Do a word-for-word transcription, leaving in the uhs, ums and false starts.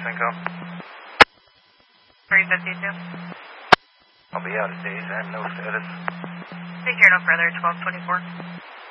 Cinco. three fifty-two. I'll be out of days. I have no status. Take care, no further, twelve twenty-four.